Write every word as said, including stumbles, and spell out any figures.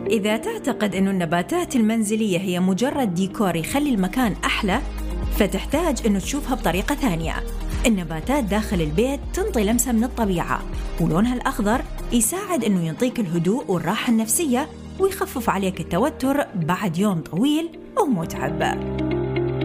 إذا تعتقد أن النباتات المنزلية هي مجرد ديكور يخلي المكان أحلى، فتحتاج أنه تشوفها بطريقة ثانية. النباتات داخل البيت تنطي لمسة من الطبيعة، ولونها الأخضر يساعد أنه ينطيك الهدوء والراحة النفسية ويخفف عليك التوتر بعد يوم طويل ومتعب.